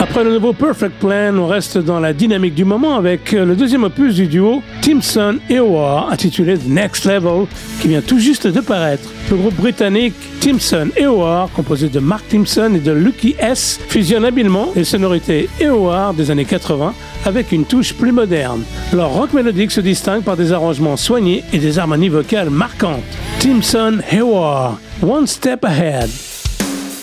Après le nouveau Perfect Plan, on reste dans la dynamique du moment avec le deuxième opus du duo Timson et Howard, intitulé The Next Level, qui vient tout juste de paraître. Le groupe britannique Timson et Howard, composé de Mark Timson et de Lucky S, fusionne habilement les sonorités et Howard des années 80 avec une touche plus moderne. Leur rock mélodique se distingue par des arrangements soignés et des harmonies vocales marquantes. Timson et Howard, One Step Ahead.